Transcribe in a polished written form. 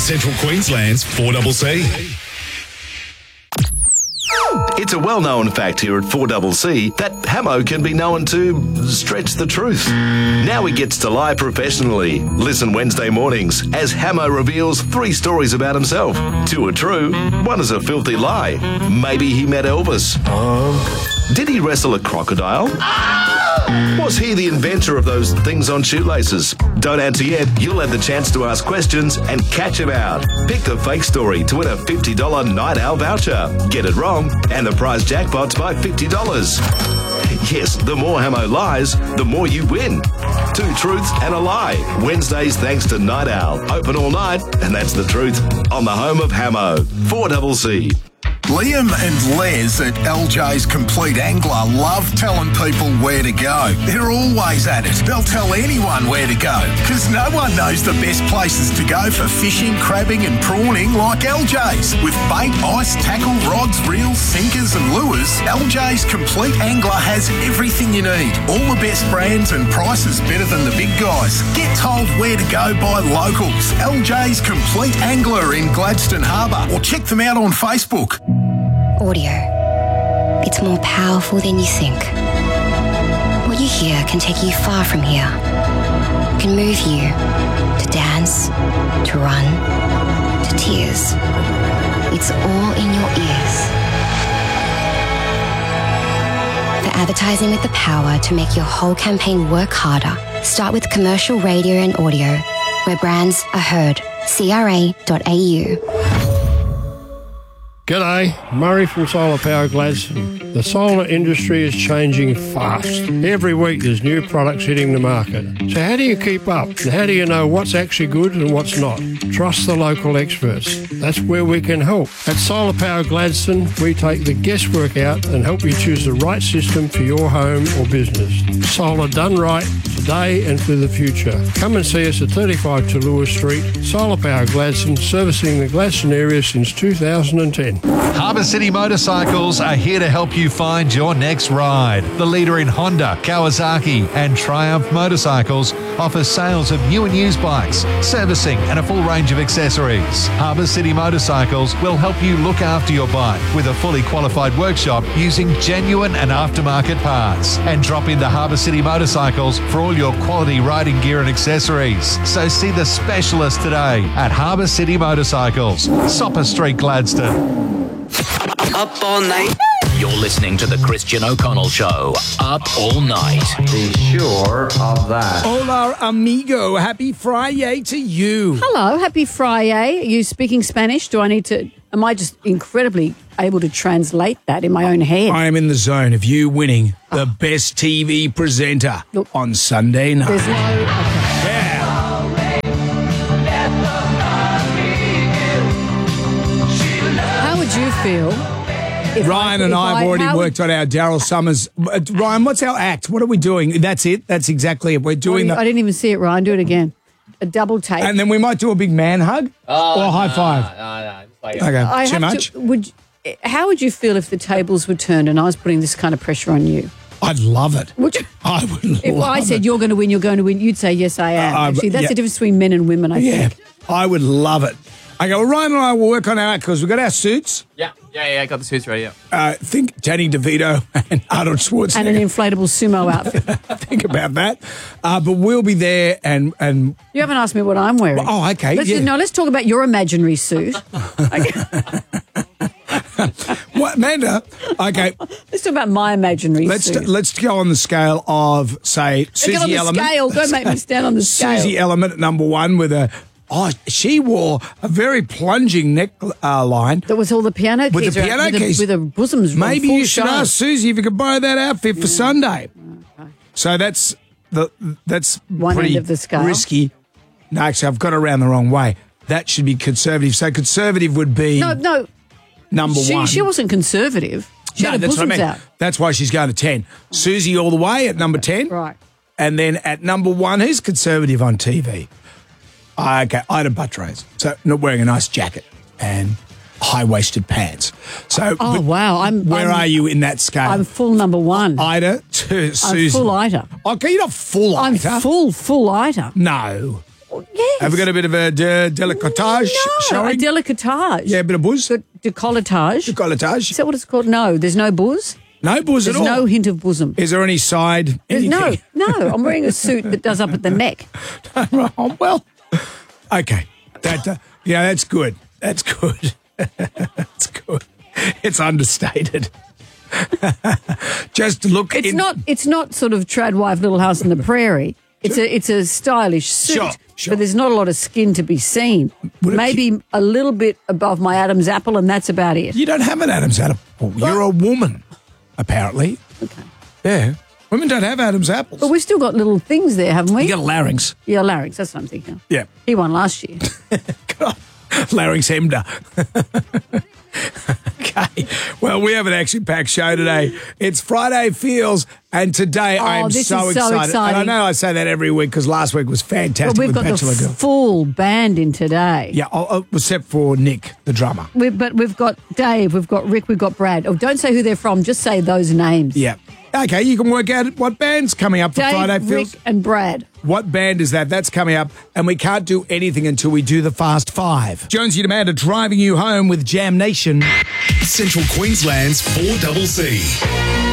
Central Queensland's 4CC. It's a well-known fact here at 4CC that Hamo can be known to stretch the truth. Now he gets to lie professionally. Listen Wednesday mornings as Hamo reveals 3 stories about himself. 2 are true, 1 is a filthy lie. Maybe he met Elvis. Did he wrestle a crocodile? Was he the inventor of those things on shoelaces? Don't answer yet. You'll have the chance to ask questions and catch him out. Pick the fake story to win a $50 Night Owl voucher. Get it wrong, and the prize jackpot's by $50. Yes, the more Hamo lies, the more you win. 2 truths and a lie. Wednesdays thanks to Night Owl. Open all night, and that's the truth. On the home of Hamo. 4CC. Liam and Les at LJ's Complete Angler love telling people where to go. They're always at it. They'll tell anyone where to go because no one knows the best places to go for fishing, crabbing and prawning like LJ's. With bait, ice, tackle, rods, reels, sinkers and lures, LJ's Complete Angler has everything you need. All the best brands and prices better than the big guys. Get told where to go by locals. LJ's Complete Angler in Gladstone Harbour, or check them out on Facebook. Audio. It's more powerful than you think. What you hear can take you far from here. It can move you to dance, to run, to tears. It's all in your ears. For advertising with the power to make your whole campaign work harder, start with commercial radio and audio, where brands are heard. CRA.au. G'day, Murray from Solar Power Gladstone. The solar industry is changing fast. Every week there's new products hitting the market. So how do you keep up? And how do you know what's actually good and what's not? Trust the local experts. That's where we can help. At Solar Power Gladstone, we take the guesswork out and help you choose the right system for your home or business. Solar done right, today and for the future. Come and see us at 35 Tallulah Street. Solar Power Gladstone, servicing the Gladstone area since 2010. Harbour City Motorcycles are here to help you find your next ride. The leader in Honda, Kawasaki and Triumph motorcycles offers sales of new and used bikes, servicing and a full range of accessories. Harbour City Motorcycles will help you look after your bike with a fully qualified workshop using genuine and aftermarket parts. And drop into Harbour City Motorcycles for all your quality riding gear and accessories. So see the specialist today at Harbour City Motorcycles, Sopper Street, Gladstone. Up all night. You're listening to the Christian O'Connell Show. Up all night. Be sure of that. Hola, amigo. Happy Friday to you. Hello, happy Friday. Are you speaking Spanish? Am I just incredibly able to translate that in my own head? I am in the zone of you winning the best TV presenter on Sunday night. There's no... Okay. Yeah. How would you feel? Ryan and I have already worked on our Daryl Summers. Ryan, what's our act? What are we doing? That's it. That's exactly it. We're doing I didn't even see it, Ryan. Do it again. A double take. And then we might do a big man hug or a high five. No. Okay, too much? How would you feel if the tables were turned and I was putting this kind of pressure on you? I'd love it. Would you? I would love it. If I said you're going to win, you'd say, yes, I am. Actually, that's the difference between men and women, I think. I would love it. Okay, well, Ryan and I will work on our act because we've got our suits. Yeah, I got the suits ready, yeah. Think Danny DeVito and Arnold Schwarzenegger. And an inflatable sumo outfit. Think about that. But we'll be there and... You haven't asked me what I'm wearing. Oh, okay. Let's talk about your imaginary suit. What, Amanda? Okay. Let's talk about my imaginary suit. Let's go on the scale of, say, Susie Element. Don't make me stand on the scale. Susie Element at number 1 with a... Oh, she wore a very plunging neck line. That was all the piano keys. With the piano keys. With the bosoms. Maybe you should ask Susie if you could buy that outfit for Sunday. Okay. So that's one pretty end of the scale. Risky. No, actually, I've got it around the wrong way. That should be conservative. So conservative would be no number 1. She wasn't conservative. She had her bosoms out. That's why she's going to 10. Susie all the way at number 10. Right. And then at number 1, who's conservative on TV? Okay, Ida Buttrose. So not wearing a nice jacket and high-waisted pants. So, wow. Where are you in that scale? I'm full number 1. Ida to Susie. I'm full Ida. Okay, you're not full Ida. I'm full Ida. No. Yes. Have we got a bit of a décolletage showing? A décolletage. Yeah, a bit of buzz. Décolletage. Décolletage. Is that what it's called? No, there's no buzz. No buzz There's at all? no hint of bosom. Is there any side? No, I'm wearing a suit that does up at the neck. Oh, well, okay. That's good. That's good. That's good. It's understated. Just look. It's not sort of trad wife, Little House on the Prairie. It's a stylish suit, Sure. but there's not a lot of skin to be seen. Maybe a little bit above my Adam's apple, and that's about it. You don't have an Adam's apple. You're a woman, apparently. Okay. Yeah. Women don't have Adam's apples. But we've still got little things there, haven't we? You got a larynx. Yeah, larynx. That's what I'm thinking. Yeah. He won last year. Larynx Hemder. Okay. Well, we have an action-packed show today. It's Friday Feels, and today I am this so is so excited. exciting. And I know I say that every week because last week was fantastic But we've with got Bachelor the Girl. full band in today. Yeah, except for Nick, the drummer. But we've got Dave, we've got Rick, we've got Brad. Oh, don't say who they're from, just say those names. Yeah. Okay, you can work out what band's coming up for Dave, Friday Feels. Rick and Brad. What band is that? That's coming up, and we can't do anything until we do the Fast Five. Jonesy and Amanda driving you home with Jam Nation. Central Queensland's 4CC.